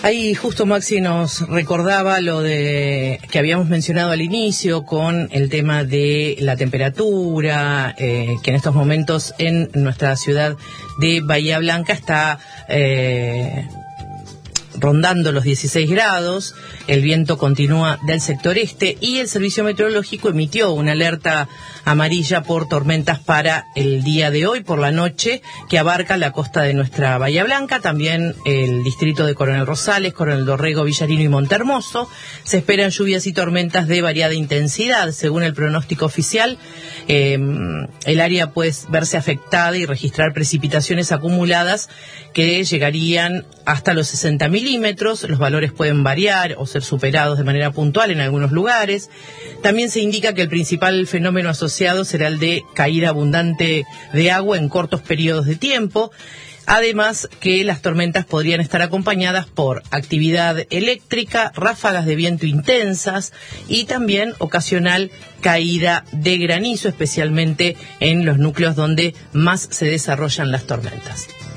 Ahí justo Maxi nos recordaba lo de que habíamos mencionado al inicio con el tema de la temperatura, que en estos momentos en nuestra ciudad de Bahía Blanca está rondando los 16 grados, el viento continúa del sector este y el Servicio Meteorológico emitió una alerta amarilla por tormentas para el día de hoy por la noche, que abarca la costa de nuestra Bahía Blanca, también el distrito de Coronel Rosales, Coronel Dorrego, Villarino y Montehermoso. Se esperan lluvias y tormentas de variada intensidad. Según el pronóstico oficial, el área puede verse afectada y registrar precipitaciones acumuladas que llegarían hasta los 60 milímetros. Los valores pueden variar o ser superados de manera puntual en algunos lugares. También se indica que el principal fenómeno asociado será el de caída abundante de agua en cortos periodos de tiempo. Además que las tormentas podrían estar acompañadas por actividad eléctrica, ráfagas de viento intensas y también ocasional caída de granizo, especialmente en los núcleos donde más se desarrollan las tormentas.